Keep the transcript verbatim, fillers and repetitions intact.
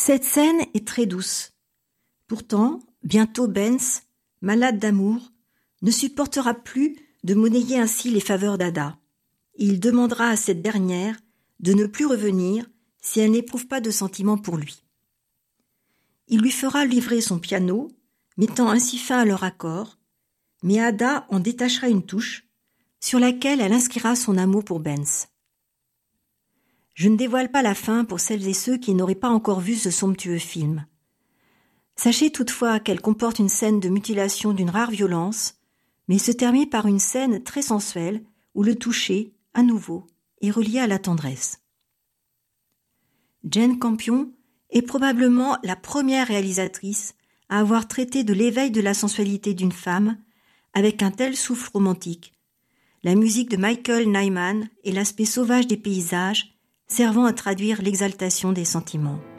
Cette scène est très douce. Pourtant, bientôt Benz, malade d'amour, ne supportera plus de monnayer ainsi les faveurs d'Ada. Il demandera à cette dernière de ne plus revenir si elle n'éprouve pas de sentiments pour lui. Il lui fera livrer son piano, mettant ainsi fin à leur accord, mais Ada en détachera une touche, sur laquelle elle inscrira son amour pour Benz. Je ne dévoile pas la fin pour celles et ceux qui n'auraient pas encore vu ce somptueux film. Sachez toutefois qu'elle comporte une scène de mutilation d'une rare violence, mais se termine par une scène très sensuelle où le toucher, à nouveau, est relié à la tendresse. Jane Campion est probablement la première réalisatrice à avoir traité de l'éveil de la sensualité d'une femme avec un tel souffle romantique, la musique de Michael Nyman et l'aspect sauvage des paysages servant à traduire l'exaltation des sentiments.